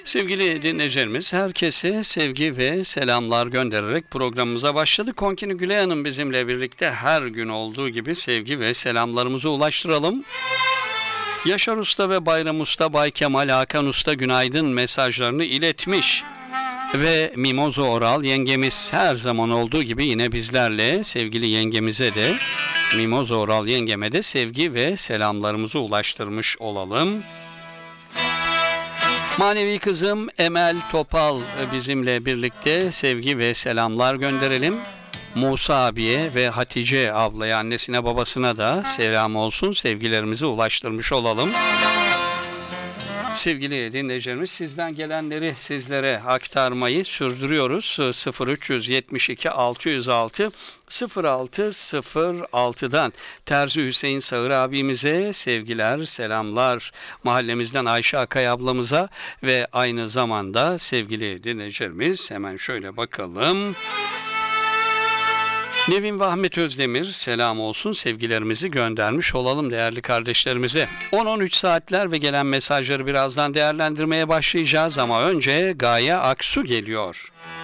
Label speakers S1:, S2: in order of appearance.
S1: Sevgili dinleyicilerimiz, herkese sevgi ve selamlar göndererek programımıza başladık. Konkini Gülay Hanım bizimle birlikte her gün olduğu gibi sevgi ve selamlarımızı ulaştıralım. Yaşar Usta ve Bayram Usta, Bay Kemal, Hakan Usta günaydın mesajlarını iletmiş. Ve Mimozo Oral yengemiz her zaman olduğu gibi yine bizlerle, sevgili yengemize de, Mimozo Oral yengeme de sevgi ve selamlarımızı ulaştırmış olalım. Manevi kızım Emel Topal bizimle birlikte sevgi ve selamlar gönderelim. Musa abiye ve Hatice ablaya, annesine babasına da selam olsun, sevgilerimizi ulaştırmış olalım. Sevgili dinleyicilerimiz, sizden gelenleri sizlere aktarmayı sürdürüyoruz. 0372 606 0606'dan Terzi Hüseyin Sağır abimize sevgiler, selamlar. Mahallemizden Ayşe Akay ablamıza ve aynı zamanda sevgili dinleyicilerimiz, hemen şöyle bakalım. Nevin ve Ahmet Özdemir selam olsun, sevgilerimizi göndermiş olalım değerli kardeşlerimize. 10-13 saatler ve gelen mesajları birazdan değerlendirmeye başlayacağız ama önce Gaye Aksu geliyor.